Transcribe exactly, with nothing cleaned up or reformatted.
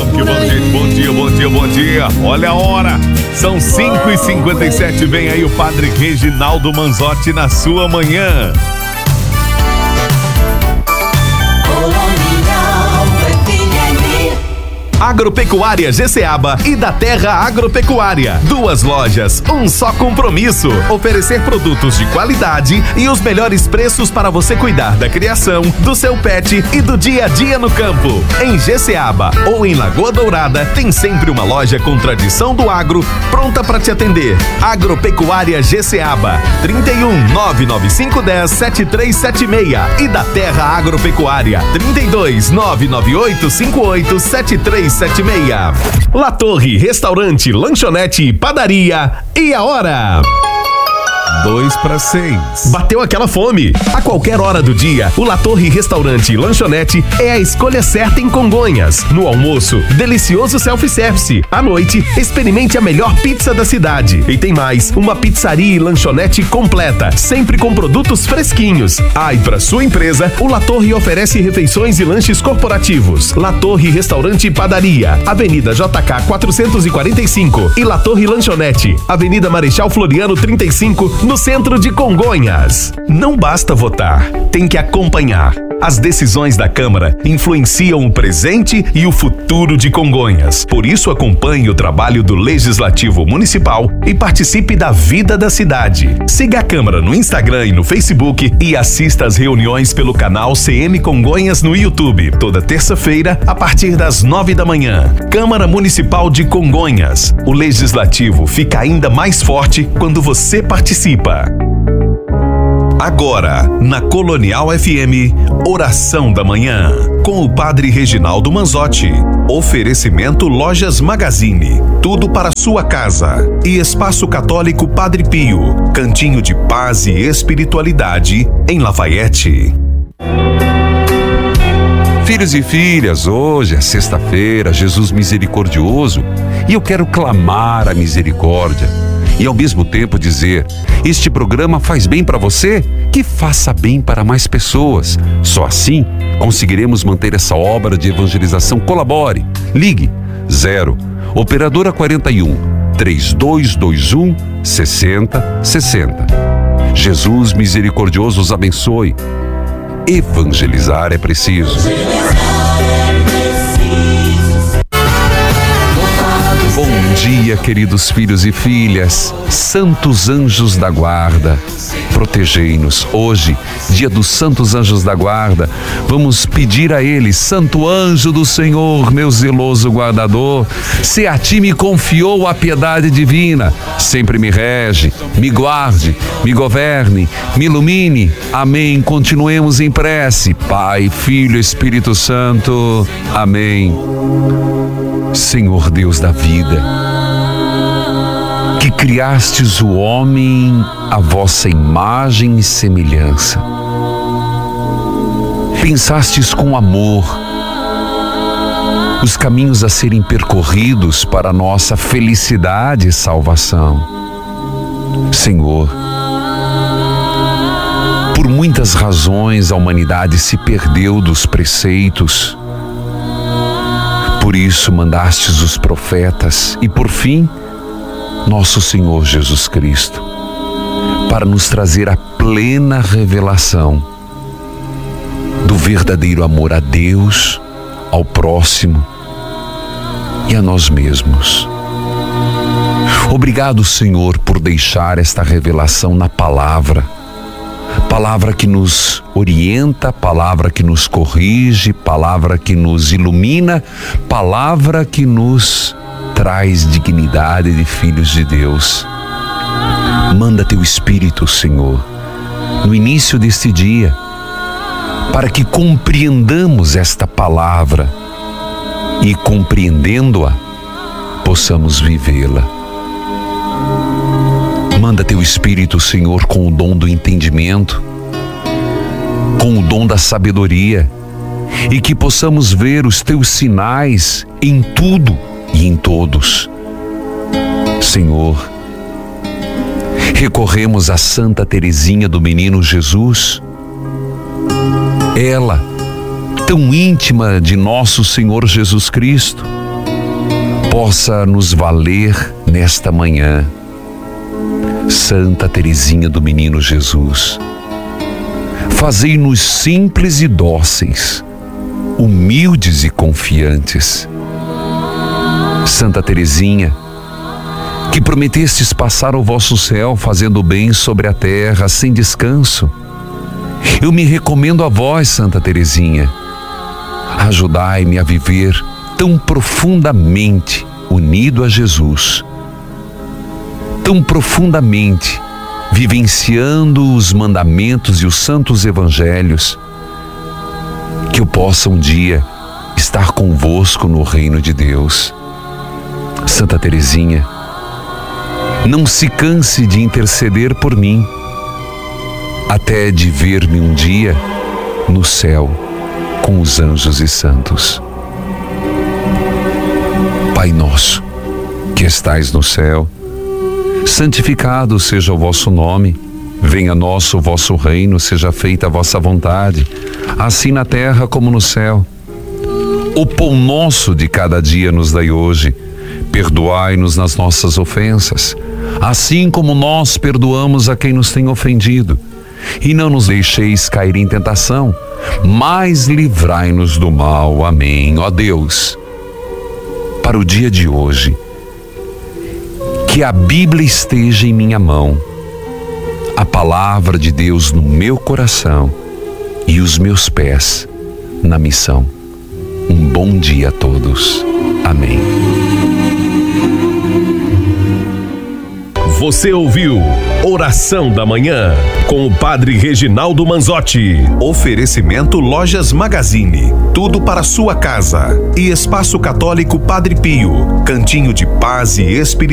vamos que vamos, gente. Bom dia, bom dia, bom dia. Olha a hora. São cinco e cinquenta e sete. Vem aí o Padre Reginaldo Manzotti na sua manhã. Agropecuária Jeceaba e da Terra Agropecuária. Duas lojas, um só compromisso. Oferecer produtos de qualidade e os melhores preços para você cuidar da criação, do seu pet e do dia a dia no campo. Em Jeceaba ou em Lagoa Dourada, tem sempre uma loja com tradição do agro pronta para te atender. Agropecuária Jeceaba, trinta e um, nove nove cinco um zero, sete três sete seis. E da Terra Agropecuária, trinta e dois, nove nove oito cinco oito sete três sete seis. La Torre, restaurante, lanchonete e padaria. E a hora? Dois para seis. Bateu aquela fome? A qualquer hora do dia, o La Torre Restaurante e Lanchonete é a escolha certa em Congonhas. No almoço, delicioso self-service. À noite, experimente a melhor pizza da cidade. E tem mais, uma pizzaria e lanchonete completa, sempre com produtos fresquinhos. Ah, e para sua empresa, o La Torre oferece refeições e lanches corporativos. La Torre Restaurante e Padaria, Avenida J K quatrocentos e quarenta e cinco e La Torre Lanchonete, Avenida Marechal Floriano trinta e cinco, no centro de Congonhas. Não basta votar, tem que acompanhar. As decisões da Câmara influenciam o presente e o futuro de Congonhas. Por isso, acompanhe o trabalho do Legislativo Municipal e participe da vida da cidade. Siga a Câmara no Instagram e no Facebook e assista às reuniões pelo canal C M Congonhas no YouTube, toda terça-feira, a partir das nove da manhã. Câmara Municipal de Congonhas. O Legislativo fica ainda mais forte quando você participa. Agora, na Colonial F M, Oração da Manhã, com o Padre Reginaldo Manzotti. Oferecimento Lojas Magazine, tudo para sua casa. E Espaço Católico Padre Pio, cantinho de paz e espiritualidade em Lafayette. Filhos e filhas, hoje é sexta-feira, Jesus misericordioso, e eu quero clamar a misericórdia. E ao mesmo tempo dizer, este programa faz bem para você, que faça bem para mais pessoas. Só assim conseguiremos manter essa obra de evangelização. Colabore. Ligue zero operadora quarenta e um, três dois dois um, seis zero seis zero. Jesus misericordioso os abençoe. Evangelizar é preciso. Bom dia, queridos filhos e filhas, santos anjos da guarda, protegei-nos. Hoje, dia dos santos anjos da guarda, vamos pedir a eles: Santo anjo do Senhor, meu zeloso guardador, se a ti me confiou a piedade divina, sempre me rege, me guarde, me governe, me ilumine. Amém. Continuemos em prece. Pai, Filho, Espírito Santo. Amém. Senhor Deus da vida, que criastes o homem à vossa imagem e semelhança, pensastes com amor os caminhos a serem percorridos para a nossa felicidade e salvação. Senhor, por muitas razões a humanidade se perdeu dos preceitos. Por isso mandastes os profetas e, por fim, nosso Senhor Jesus Cristo, para nos trazer a plena revelação do verdadeiro amor a Deus, ao próximo e a nós mesmos. Obrigado, Senhor, por deixar esta revelação na palavra. Palavra que nos orienta, palavra que nos corrige, palavra que nos ilumina, palavra que nos traz dignidade de filhos de Deus. Manda teu Espírito, Senhor, no início deste dia, para que compreendamos esta palavra e, compreendendo-a, possamos vivê-la. Manda teu Espírito, Senhor, com o dom do entendimento, com o dom da sabedoria, e que possamos ver os teus sinais em tudo e em todos. Senhor, recorremos a Santa Teresinha do Menino Jesus, ela, tão íntima de nosso Senhor Jesus Cristo, possa nos valer nesta manhã. Santa Teresinha do Menino Jesus, fazei-nos simples e dóceis, humildes e confiantes. Santa Teresinha, que prometestes passar o vosso céu fazendo bem sobre a terra sem descanso, eu me recomendo a vós, Santa Teresinha. Ajudai-me a viver tão profundamente unido a Jesus, tão profundamente vivenciando os mandamentos e os santos evangelhos, que eu possa um dia estar convosco no reino de Deus. Santa Teresinha, não se canse de interceder por mim, até de ver-me um dia no céu com os anjos e santos. Pai nosso, que estais no céu, santificado seja o vosso nome, venha a nós o vosso reino, seja feita a vossa vontade, assim na terra como no céu. O pão nosso de cada dia nos dai hoje, perdoai-nos nas nossas ofensas, assim como nós perdoamos a quem nos tem ofendido. E não nos deixeis cair em tentação, mas livrai-nos do mal. Amém. Ó Deus, para o dia de hoje, que a Bíblia esteja em minha mão, a palavra de Deus no meu coração e os meus pés na missão. Um bom dia a todos. Amém. Você ouviu Oração da Manhã com o Padre Reginaldo Manzotti. Oferecimento Lojas Magazine, tudo para sua casa. E Espaço Católico Padre Pio, cantinho de paz e espiritualidade.